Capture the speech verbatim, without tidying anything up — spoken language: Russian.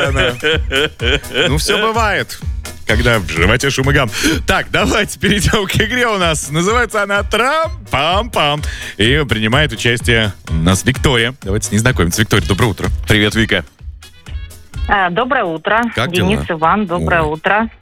она. Ну, все бывает, когда в животе шум и гам. Так, давайте перейдем к игре у нас. Называется она «Трам-пам-пам». И принимает участие у нас Виктория. Давайте с ней знакомиться. Виктория, доброе утро. Привет, Вика. А, Доброе утро. Как Денис, дела? Иван, доброе Ой. утро.